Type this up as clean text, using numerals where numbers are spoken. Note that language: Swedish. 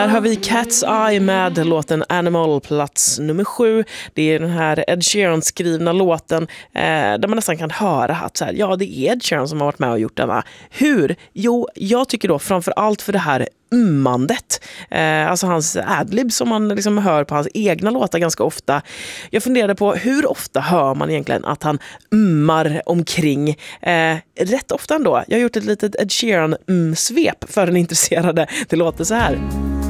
Här har vi Cat's Eye med låten Animal, plats nummer 7. Det är den här Ed Sheeran skrivna låten där man nästan kan höra att så här, ja, det är Ed Sheeran som har varit med och gjort denna. Hur? Jo, jag tycker då framför allt för det här ummandet. Alltså hans adlib som man liksom hör på hans egna låtar ganska ofta. Jag funderade på hur ofta hör man egentligen att han ummar omkring. Rätt ofta ändå. Jag har gjort ett litet Ed Sheeran svep för den intresserade. Det låter så här.